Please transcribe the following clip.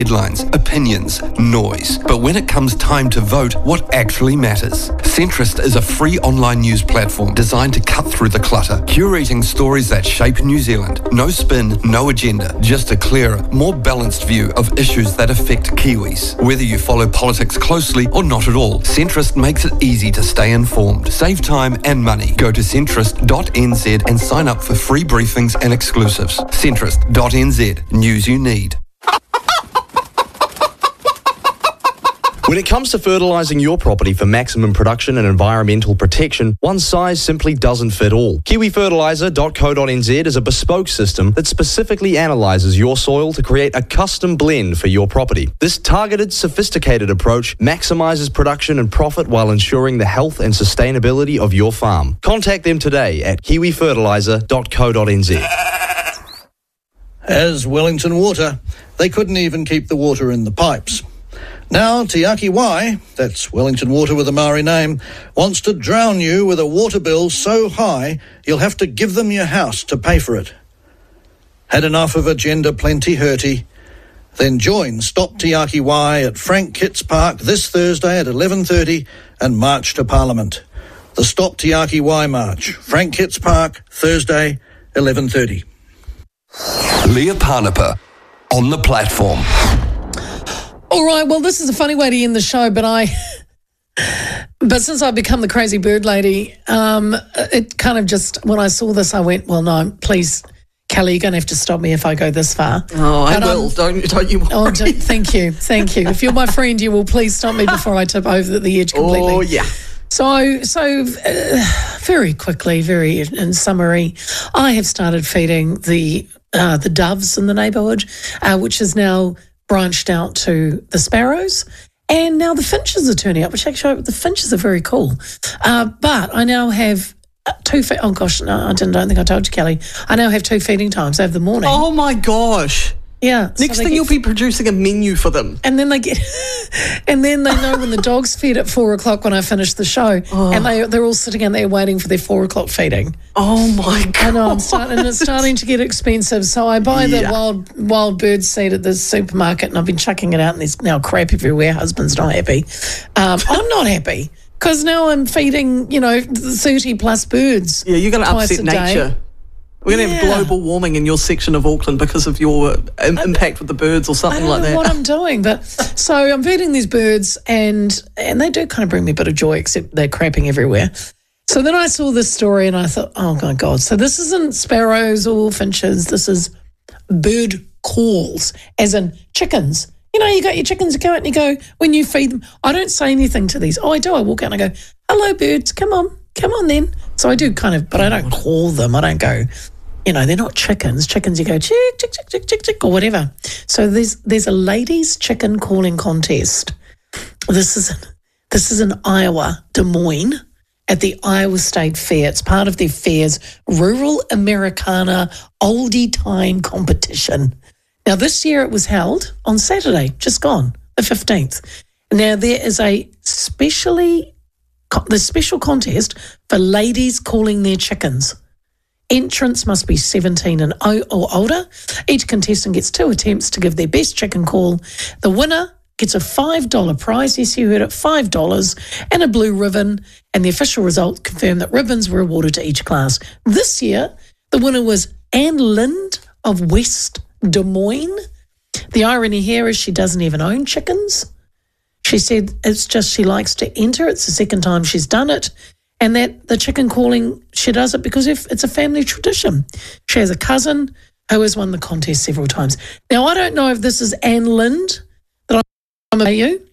Headlines, opinions, noise. But when it comes time to vote, what actually matters? Centrist is a free online news platform designed to cut through the clutter, curating stories that shape New Zealand. No spin, no agenda, just a clearer, more balanced view of issues that affect Kiwis. Whether you follow politics closely or not at all, Centrist makes it easy to stay informed. Save time and money. Go to centrist.nz and sign up for free briefings and exclusives. Centrist.nz. News you need. When it comes to fertilising your property for maximum production and environmental protection, one size simply doesn't fit all. KiwiFertiliser.co.nz is a bespoke system that specifically analyses your soil to create a custom blend for your property. This targeted, sophisticated approach maximises production and profit while ensuring the health and sustainability of your farm. Contact them today at KiwiFertiliser.co.nz. As Wellington Water, they couldn't even keep the water in the pipes. Now, Te Aki Wai, that's Wellington Water with a Maori name, wants to drown you with a water bill so high you'll have to give them your house to pay for it. Had enough of Agenda Plenty Hurty? Then join Stop Te Aki Wai at Frank Kitts Park this Thursday at 11:30 and march to Parliament. The Stop Te Aki Wai March, Frank Kitts Park, Thursday, 11:30. Leah Parnapa on the platform. All right, well, this is a funny way to end the show, but since I've become the crazy bird lady, it kind of just, when I saw this, I went, well, no, please, Kelly, you're going to have to stop me if I go this far. Oh, I will. Don't you worry. Oh, thank you. If you're my friend, you will please stop me before I tip over the edge completely. Oh, yeah. So very quickly, in summary, I have started feeding the doves in the neighbourhood, which is now branched out to the sparrows, and now the finches are turning up, which actually the finches are very cool. But I now have two. Oh gosh, no, I don't think I told you, Kelly. I now have two feeding times over the morning. Oh my gosh. Yeah. Next thing you'll be producing a menu for them. And then they know when the dog's fed at 4 o'clock when I finish the show. Oh. And they're all sitting in there waiting for their 4 o'clock feeding. Oh my God. I know, it's starting to get expensive. So I buy the wild bird seed at the supermarket, and I've been chucking it out, and there's now crap everywhere. Husband's not happy. I'm not happy because now I'm feeding, 30 plus birds. Yeah, you're going to upset nature. We're going to have global warming in your section of Auckland because of your impact with the birds or something like that. I don't know what I'm doing, but so I'm feeding these birds, and they do kind of bring me a bit of joy, except they're crapping everywhere. So then I saw this story and I thought, oh my God, so this isn't sparrows or finches, this is bird calls, as in chickens. You got your chickens, you go out and you go, when you feed them, I don't say anything to these. Oh, I do. I walk out and I go, hello, birds, come on then. So I do kind of, but I don't call them. I don't go, they're not chickens. Chickens, you go, chick, chick, chick, chick, chick, chick, or whatever. So there's a ladies' chicken calling contest. This is in Iowa, Des Moines, at the Iowa State Fair. It's part of their fair's Rural Americana Oldie Time competition. Now, this year it was held on Saturday, just gone, the 15th. Now, there is the special contest for ladies calling their chickens. Entrants must be 17 and or older. Each contestant gets 2 attempts to give their best chicken call. The winner gets a $5 prize. Yes, you heard it, $5, and a blue ribbon. And the official result confirmed that ribbons were awarded to each class. This year, the winner was Anne Lind of West Des Moines. The irony here is she doesn't even own chickens. She said it's just she likes to enter. It's the second time she's done it. And that the chicken calling, she does it because it's a family tradition. She has a cousin who has won the contest several times. Now, I don't know if this is Anne Lind that I'm about you.